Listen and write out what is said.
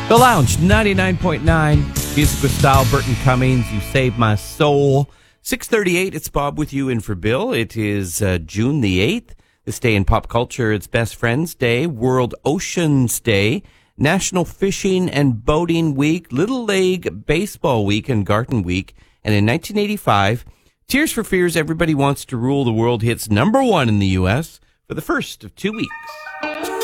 The Lounge, 99.9. Music with style, Burton Cummings, You Saved My Soul. 6:38, it's Bob with you in for Bill. It is June the 8th. This day in pop culture, it's Best Friends Day, World Oceans Day, National Fishing and Boating Week, Little League Baseball Week, and Garden Week. And in 1985, Tears for Fears, Everybody Wants to Rule the World hits #1 in the U.S. for the first of 2 weeks.